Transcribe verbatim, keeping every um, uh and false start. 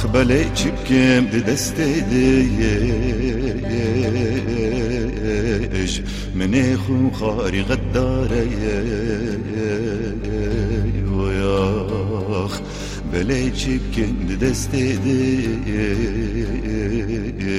بلي چبكم دي دستي ديش مني خو خاري غداري وياخ بلي چبكم دي دستي ديش